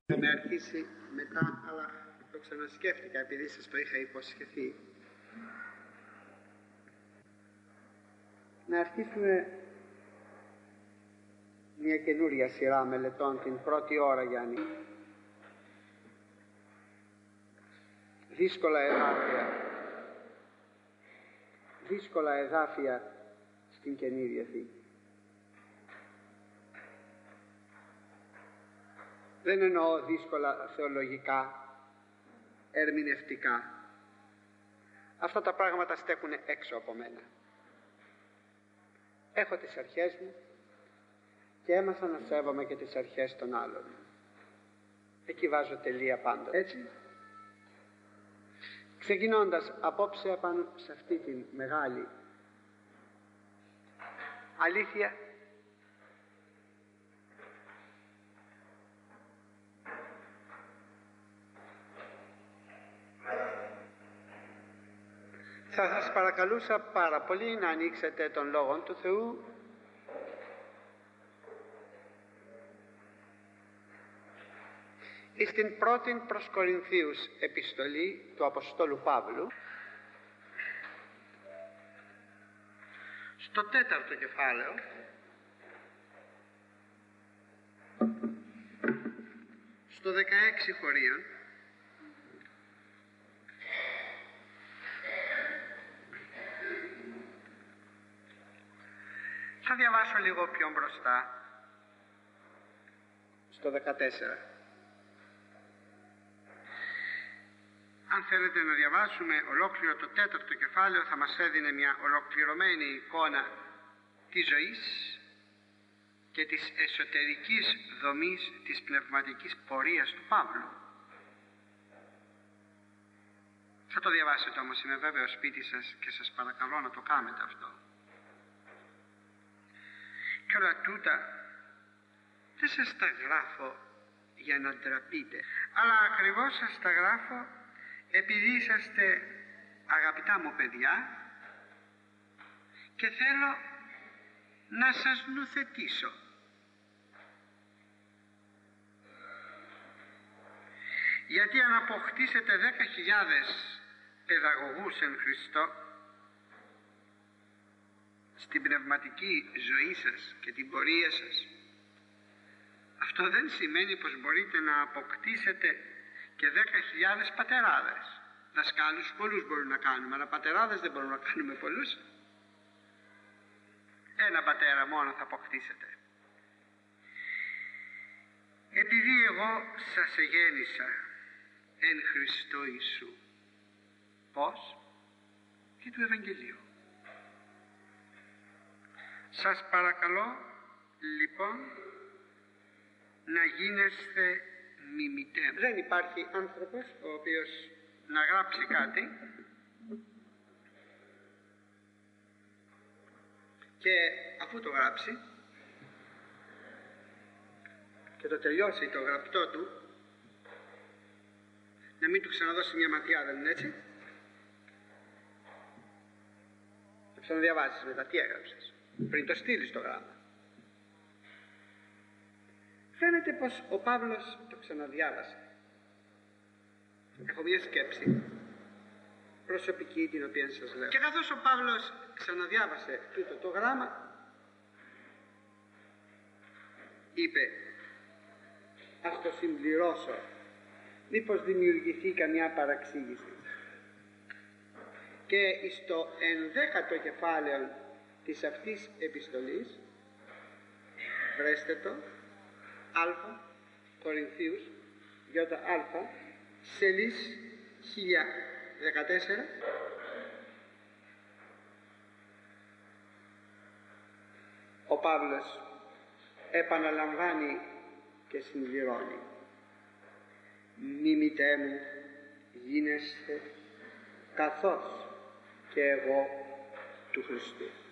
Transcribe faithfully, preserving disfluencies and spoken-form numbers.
Θα με αρχίσει μετά, αλλά το ξανασκέφτηκα επειδή σας το είχα υποσχεθεί. Να αρχίσουμε μια καινούρια σειρά μελετών την πρώτη ώρα, Γιάννη. Δύσκολα εδάφια. Δύσκολα εδάφια στην Καινή Διαθήκη. Δεν εννοώ δύσκολα θεολογικά, ερμηνευτικά. Αυτά τα πράγματα στέκουν έξω από μένα. Έχω τις αρχές μου και έμαθα να σέβομαι και τις αρχές των άλλων. Εκεί βάζω τελεία πάντοτε. Έτσι. Ξεκινώντας απόψε επάνω σε αυτή τη μεγάλη αλήθεια, θα σας παρακαλούσα πάρα πολύ να ανοίξετε τον Λόγον του Θεού στην πρώτη προς Κορινθίους επιστολή του Αποστόλου Παύλου, στο τέταρτο κεφάλαιο, στο δεκαέξι χωρίων, θα διαβάσω λίγο πιο μπροστά, στο δεκατέσσερα. Αν θέλετε να διαβάσουμε ολόκληρο το τέταρτο κεφάλαιο, θα μας έδινε μια ολοκληρωμένη εικόνα της ζωής και της εσωτερικής δομής της πνευματικής πορείας του Παύλου. Θα το διαβάσετε όμως, είμαι βέβαιος, σπίτι σας, και σας παρακαλώ να το κάνετε αυτό. Και όλα τούτα δεν σας τα γράφω για να ντραπείτε, αλλά ακριβώς σας τα γράφω επειδή είσαστε αγαπητά μου παιδιά και θέλω να σας νουθετήσω. Γιατί αν αποκτήσετε δέκα χιλιάδες παιδαγωγούς εν Χριστώ στην πνευματική ζωή σας και την πορεία σας, αυτό δεν σημαίνει πως μπορείτε να αποκτήσετε και δέκα χιλιάδες πατεράδες. Δασκάλους πολλούς μπορούν να κάνουμε, αλλά πατεράδες δεν μπορούμε να κάνουμε πολλούς. Ένα πατέρα μόνο θα αποκτήσετε. Επειδή εγώ σας εγέννησα εν Χριστώ Ιησού. Πώς? Και του Ευαγγελίου. Σας παρακαλώ λοιπόν να γίνεστε μιμητέ. Δεν υπάρχει άνθρωπος ο οποίος να γράψει κάτι και αφού το γράψει και το τελειώσει το γραπτό του, να μην του ξαναδώσει μια ματιά, δεν είναι έτσι? Να ξαναδιαβάσεις μετά τι έγραψες πριν το στείλεις το γράμμα. Φαίνεται πως ο Παύλος το ξαναδιάβασε. Έχω μια σκέψη προσωπική την οποία σας λέω. Και καθώς ο Παύλος ξαναδιάβασε τούτο το γράμμα, είπε, ας το συμπληρώσω, μήπως δημιουργηθεί καμιά παραξήγηση. Και στο ενδέκατο κεφάλαιο της αυτής επιστολής, βρέστε το, Α, Κορινθίους, ΙΑ, σελίς χίλια δεκατέσσερα, ο Παύλος επαναλαμβάνει και συμπληρώνει, μιμητέ μου γίνεστε καθώς και εγώ του Χριστού.